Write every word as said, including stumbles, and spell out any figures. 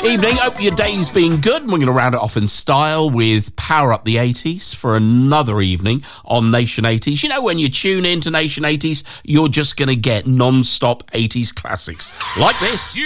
Evening, hope your day's been good. We're going to round it off in style with Power Up the eighties for another evening on Nation eighties. You know, when you tune in to Nation eighties, you're just going to get non-stop eighties classics like this.